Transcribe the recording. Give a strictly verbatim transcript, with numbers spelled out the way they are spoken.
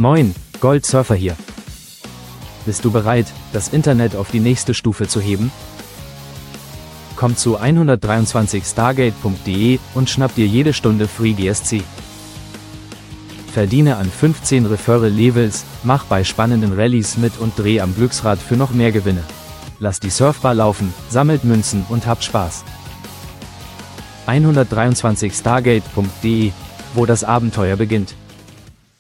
Moin, Goldsurfer hier. Bist du bereit, das Internet auf die nächste Stufe zu heben? Komm zu hundertdreiundzwanzig stargate punkt de und schnapp dir jede Stunde Free G S C. Verdiene an fünfzehn Referral-Levels, mach bei spannenden Rallyes mit und dreh am Glücksrad für noch mehr Gewinne. Lass die Surfbar laufen, sammelt Münzen und habt Spaß. hundertdreiundzwanzig stargate punkt de, wo das Abenteuer beginnt.